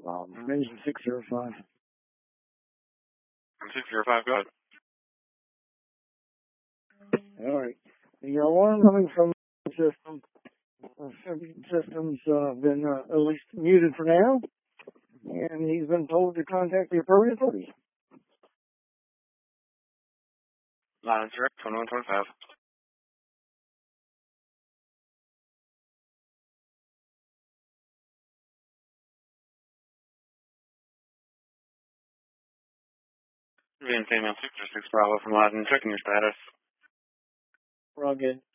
Engine 605. 605, go ahead. All right. Your alarm coming from the system. System's been at least muted for now, and he's been told to contact the appropriate authorities. Line 2125. Being female 606 Bravo from Latin, checking your status. We're all good.